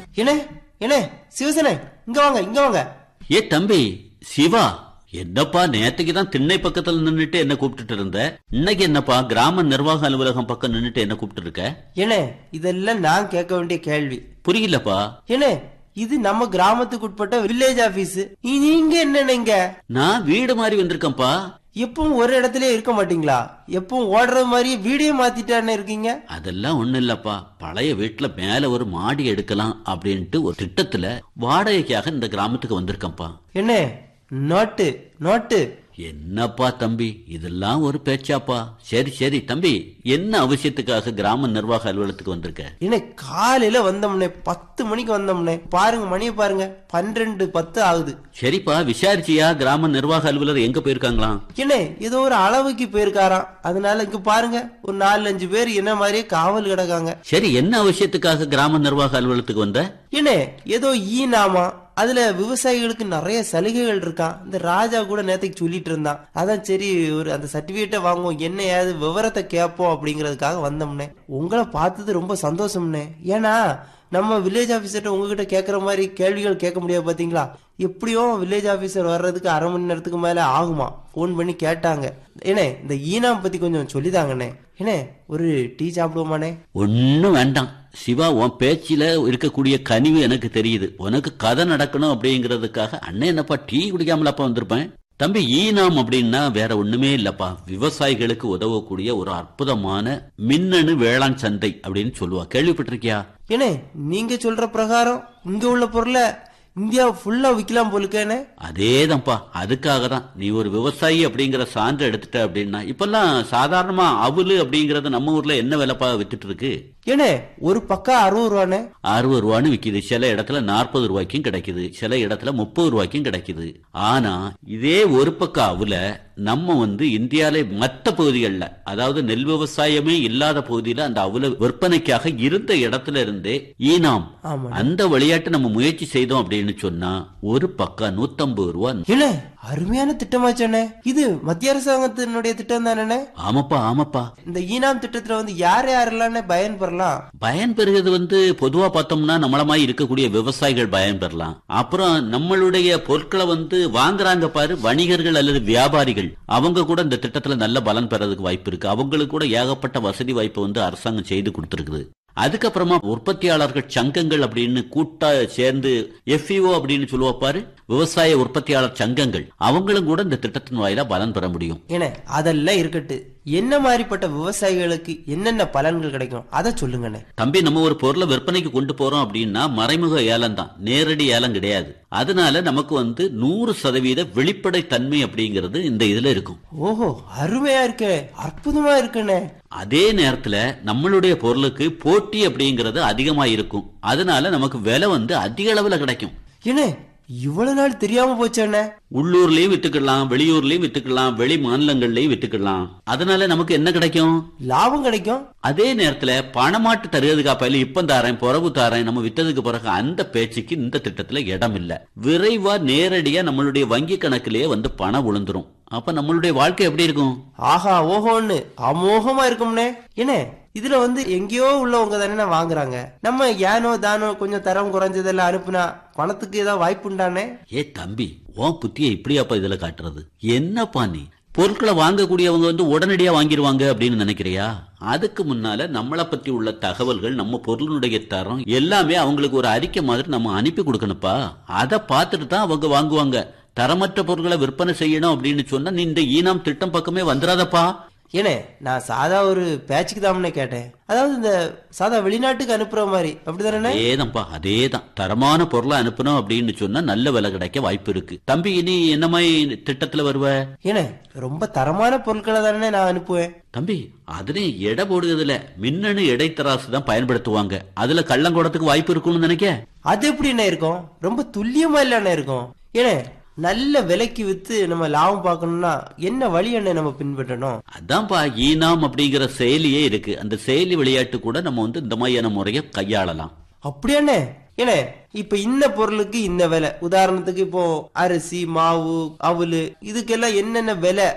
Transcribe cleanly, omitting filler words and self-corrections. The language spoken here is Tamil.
என்ன என்ன சிவசனே, இங்க வாங்க இங்க வாங்க. ஏ தம்பி சிவா, என்னப்பா நேத்துக்கு தான் திண்ணை பக்கத்துல நின்னுட்டு என்ன கூப்பிட்டு இருந்த, இன்னைக்கு என்னப்பா கிராம நிர்வாக அலுவலகம் பக்கம் நின்னுட்டு என்ன கூப்பிட்டு இருக்க? என்ன இதெல்லாம் நான் கேட்க வேண்டிய கேள்வி? புரியலப்பா. என்ன இது நம்ம கிராமத்துக்கு உட்பட்ட வில்லேஜ் ஆபீஸ், நீங்க என்னங்க? நான் வீடு மாதிரி வந்திருக்கேன்ப்பா. எப்பவும் ஒரு இடத்துல இருக்க மாட்டீங்களா? எப்பவும் ஓடுற மாதிரி வீடியோ மாத்திட்டான்னு இருக்கீங்க? அதெல்லாம் ஒண்ணு இல்லப்பா, பழைய வீட்டுல மேல ஒரு மாடி எடுக்கலாம் அப்படின்ட்டு ஒரு திட்டத்துல வாடகைக்காக இந்த கிராமத்துக்கு வந்திருக்கேன்ப்பா. என்ன நோட்டு நோட்டு? என்னப்பா தம்பி, இதெல்லாம் ஒரு பேச்சாப்பா? சரி சரி தம்பி, என்ன அவசியத்துக்காக கிராம நிர்வாக அலுவலகத்துக்கு வந்திருக்க? என்ன காலையில வந்தோம்னே, 10 மணிக்கு வந்தோம்னே, பாருங்க மணியை பாருங்க, 12:10 ஆகுது. சரிப்பா, விசாரிச்சியா கிராம நிர்வாக அலுவலர் எங்க போயிருக்காங்களாம்? என்ன ஏதோ ஒரு அளவுக்கு போயிருக்காராம், அதனால இங்க பாருங்க ஒரு 4-5 பேர் என்ன மாதிரியே காவல் கிடக்காங்க. சரி, என்ன அவசியத்துக்காக கிராம நிர்வாக அலுவலகத்துக்கு வந்த? என்ன ஏதோ ஈனாமா, அதுல விவசாயிகளுக்கு நிறைய சலுகைகள் இருக்கான். இந்த ராஜா கூட நேத்துக்கு சொல்லிட்டு இருந்தான். அதான் சரி ஒரு அந்த சர்டிபிகேட்டை வாங்குவோம், என்ன ஏது விவரத்தை கேட்போம் அப்படிங்கறதுக்காக வந்தோம்னே. உங்களை பார்த்தது ரொம்ப சந்தோஷம்னே. ஏன்னா நம்ம வில்லேஜ் ஆபீசர்ட்ட உங்ககிட்ட கேட்கற மாதிரி கேள்விகள் கேட்க முடியாது பாத்தீங்களா? எப்படியும் வில்லேஜ் ஆபீசர் வர்றதுக்கு 1/2 மணி நேரத்துக்கு மேல ஆகுமா. போன் பண்ணி கேட்டாங்க. ஏனே இந்த ஈனாம் பத்தி கொஞ்சம் சொல்லிதாங்கண்ணே. என்ன ஒரு டீ சாப்பிடுவோமானே? ஒன்னும் வேண்டாம் சிவா, உன் பேச்சில இருக்கக்கூடிய கனிவு எனக்கு தெரியுது. உனக்கு கதை நடக்கணும் அப்படிங்கறதுக்காக அண்ணன் என்னப்பா டீ குடிக்காமலப்பா வந்திருப்பேன். தம்பி, ஈனாம் அப்படின்னா வேற ஒண்ணுமே இல்லப்பா, விவசாயிகளுக்கு உதவக்கூடிய ஒரு அற்புதமான மின்னணு வேளாண் சந்தை அப்படின்னு சொல்லுவா. கேள்விப்பட்டிருக்கியா? ஏனே நீங்க சொல்ற பிரகாரம் இங்க உள்ள பொருளை இந்தியா ஃபுல்லா விக்கலாம் போலுக்கேனே. அதேதான்ப்பா, அதுக்காக தான் நீ ஒரு விவசாயி அப்படிங்கிற சான்று எடுத்துட்ட அப்படின்னா, இப்பெல்லாம் சாதாரணமா அவுலு அப்படிங்கறது நம்ம ஊர்ல என்ன விலைப்பா வித்துட்டு இருக்கு? ஏனே ஒரு பக்கம் 60 ரூபானே. 60 ரூபான்னு விக்குது. சில இடத்துல 40 ரூபாய்க்கும் கிடைக்குது, சில இடத்துல 30 ரூபாய்க்கும் கிடைக்குது. ஆனா இதே ஒரு பக்கம் அவுல நம்ம இந்தியால மற்ற பகுதிகளில், அதாவது நெல் விவசாயமே இல்லாத பகுதியில அந்த அவுல விற்பனைக்காக இருந்த இடத்துல இருந்தே ஈனாம் அந்த விளையாட்டு நம்ம முயற்சி செய்தோம் அப்படின்னு சொன்னா ஒரு பக்கம் 150 ரூபா. இல்ல அருமையான திட்டமாச்சே. இது மத்திய அரசாங்கத்தினுடைய திட்டம் தானே? ஆமாப்பா ஆமாப்பா. இந்த ஈனாம் திட்டத்துல யார் யாரெல்லாம் பயன்பெறலாம்? பயன்பெறுகிறது பொதுவா பார்த்தோம்னா நம்மள மாதிரி இருக்கக்கூடிய விவசாயிகள் பயன்பெறலாம். அப்புறம் நம்மளுடைய பொருட்களை வாங்குறாங்க பாரு வணிகர்கள் அல்லது வியாபாரிகள், அவங்க கூட இந்த திட்டத்துல நல்ல பலன் பெறதுக்கு வாய்ப்பு இருக்கு. அவங்களுக்கு கூட ஏகப்பட்ட வசதி வாய்ப்பு அரசாங்கம் செய்து கொடுத்திருக்குது. அதுக்கப்புறமா உற்பத்தியாளர்கள் சங்கங்கள் அப்படின்னு கூட்டா சேர்ந்து FEO அப்படின்னு சொல்லுவா பாரு, விவசாய உற்பத்தியாளர் சங்கங்கள், அவங்களும் கூட இந்த திட்டத்தின் வாயிலா பலன் பெற முடியும். ஏன்னா அதெல்லாம் இருக்கட்டு, என்ன மாதிரிப்பட்ட விவசாயிகளுக்கு என்னென்ன பலன்கள் கிடைக்கும் அதை சொல்லுங்க தம்பி. நம்ம ஒரு பொருளை விற்பனைக்கு கொண்டு போறோம் அப்படின்னா மறைமுக ஏலம் தான், நேரடி ஏலம் கிடையாது. அதனால நமக்கு 100% வெளிப்படை தன்மை அப்படிங்கிறது இந்த இதுல இருக்கும். ஓஹோ, அருமையா இருக்கே, அற்புதமா இருக்குன்னு. அதே நேரத்துல நம்மளுடைய பொருளுக்கு போட்டி அப்படிங்கறது அதிகமா இருக்கும். அதனால நமக்கு விலை அதிக அளவுல கிடைக்கும். என்ன இவ்வளவு நாள் தெரியாம போச்சே? உள்ளூர்லயும் வித்துக்கலாம், வெளியூர்லயும் வித்துக்கலாம், வெளி மாநிலங்கள்லயும் வித்துக்கலாம். அதனால நமக்கு என்ன கிடைக்கும்? லாபம் கிடைக்கும். அதே நேரத்துல பணமாட்டு தருவதுக்கா பயில இப்ப தாரேன் பிறகு தாரேன் நம்ம வித்ததுக்கு பிறகு அந்த பேச்சுக்கு இந்த திட்டத்துல இடம் இல்ல. விரைவா நேரடியா நம்மளுடைய வங்கி கணக்கிலேயே பணம் விழுந்துரும். அப்ப நம்மளுடைய வாழ்க்கை எப்படி இருக்கும்? ஆஹா ஓஹோன்னு அமோகமா இருக்கும்னே. என்ன இதுல எங்கேயோ உள்ளவங்க தானே வாங்குறாங்க. நம்ம ஏனோ தானோ கொஞ்சம் தரம் குறைஞ்சதெல்லாம் அனுப்புனா பணத்துக்கு ஏதாவது வாய்ப்பு உண்டானே? ஏ தம்பி, உன் புத்திய இப்படியாப்பா இதுல காட்டுறது? என்னப்பா நீ பொருட்களை வாங்கக்கூடியவங்க உடனடியா வாங்கிடுவாங்க அப்படின்னு நினைக்கிறியா? அதுக்கு முன்னால நம்மளை பத்தி உள்ள தகவல்கள், நம்ம பொருளுடைய தரம் எல்லாமே அவங்களுக்கு ஒரு அறிக்கை மாதிரி நம்ம அனுப்பி கொடுக்கணுப்பா. அதை பார்த்துட்டு தான் அவங்க வாங்குவாங்க. தரமற்ற பொருட்களை விற்பனை செய்யணும் அப்படின்னு சொன்னா நீ இந்த ஈனாம் திட்டம் பக்கமே வந்துடாதப்பா. ஏனே நான் சாதா ஒரு பேச்சுக்கு தான் கேட்டேன். அதாவது இந்த சாதா வெளிநாட்டுக்கு அனுப்புற மாதிரி அப்படிதானே? அதேதான்ப்பா, அதேதான். தரமான பொருளை அனுப்பணும் அப்படின்னு சொன்னா நல்ல விலை கிடைக்க வாய்ப்பு இருக்கு. தம்பி, இனி என்ன மாதிரி திட்டத்துல வருவ? ஏனே ரொம்ப தரமான பொருட்களை தானே நான் அனுப்புவேன். தம்பி, அதுலயும் எடை போடுறதுல மின்னணு இடைத்தராசு தான் பயன்படுத்துவாங்க. அதுல கள்ளங்கூடத்துக்கு வாய்ப்பு இருக்கும்னு நினைக்க. அது எப்படி என்ன இருக்கும்? ரொம்ப துல்லியமா இல்ல இருக்கும். ஏனே நல்ல விலைக்கு வித்து நம்ம லாபம் பார்க்கணும்னா என்ன வழி என்ன நம்ம பின்பற்றணும்? அதான்ப்பா ஈனாம் அப்படிங்கிற செயலியே இருக்கு. அந்த செயலி விளையாட்டு கூட நம்ம இந்த மாதிரியான முறையை கையாளலாம். அப்படியானே? ஏனே இப்ப இந்த பொருளுக்கு இந்த விலை, உதாரணத்துக்கு இப்போ அரிசி, மாவு, அவலு இதுக்கெல்லாம் என்னென்ன விலை